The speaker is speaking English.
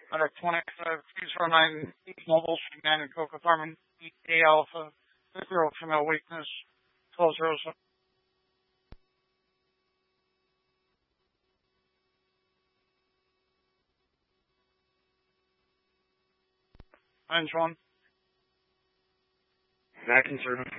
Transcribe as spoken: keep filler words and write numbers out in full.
Under twenty-five, please run nine East Mobile Street nine in Coca Farm, eight A Alpha, zero female weakness, twelve zero seven. Range one. Not concerned.